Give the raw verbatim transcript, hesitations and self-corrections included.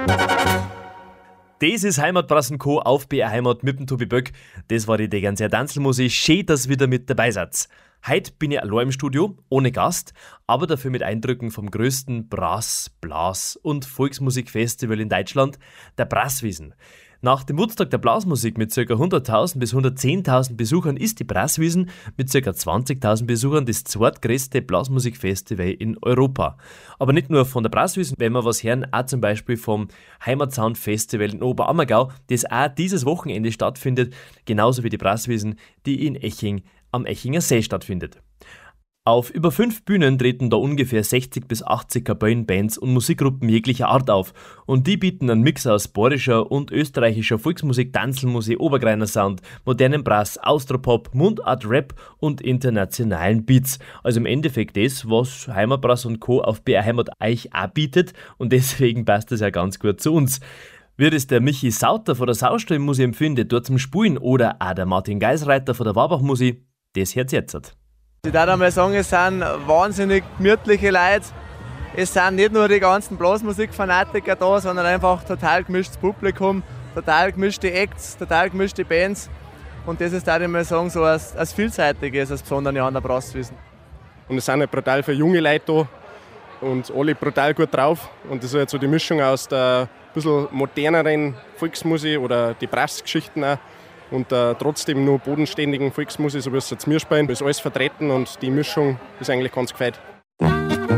Das ist Heimatbrass und Co. auf B R Heimat mit dem Tobi Böck. Das war die Degernseer Tanzelmusik. Schön, dass ihr wieder mit dabei seid. Heute bin ich allein im Studio, ohne Gast, aber dafür mit Eindrücken vom größten Brass-, Blas- und Volksmusikfestival in Deutschland, der Brasswiesen. Nach dem Woodstock der Blasmusik mit ca. hunderttausend bis hundertzehntausend Besuchern ist die Brasswiesen mit ca. zwanzigtausend Besuchern das zweitgrößte Blasmusikfestival in Europa. Aber nicht nur von der Brasswiesen, wenn wir was hören, auch zum Beispiel vom Heimatsound Festival in Oberammergau, das auch dieses Wochenende stattfindet, genauso wie die Brasswiesen, die in Eching am Echinger See stattfindet. Auf über fünf Bühnen treten da ungefähr sechzig bis achtzig Kapellen, Bands und Musikgruppen jeglicher Art auf. Und die bieten einen Mix aus bayerischer und österreichischer Volksmusik, Tanzelmusik, Obergreiner Sound, modernem Brass, Austropop, Mundart, Rap und internationalen Beats. Also im Endeffekt das, was Heimatbrass und Co. auf B R Heimat euch auch bietet, und deswegen passt das ja ganz gut zu uns. Wie das der Michi Sauter von der Saustallmusik empfindet, dort zum Spulen, oder auch der Martin Geisreiter von der Warbach-Musik, das hört's jetzt. Ich würde einmal sagen, es sind wahnsinnig gemütliche Leute. Es sind nicht nur die ganzen Blasmusikfanatiker da, sondern einfach total gemischtes Publikum, total gemischte Acts, total gemischte Bands. Und das ist, würde ich mal sagen, so als, als Vielseitiges, als Besondere an der Brasswiesen. Und es sind halt brutal viele junge Leute da und alle brutal gut drauf. Und das ist halt so die Mischung aus der bisschen moderneren Volksmusik oder die Brassgeschichten auch. Und äh, trotzdem nur bodenständigen Volksmusik, so wie es jetzt mir spielen, ist alles vertreten und die Mischung ist eigentlich ganz gefeit.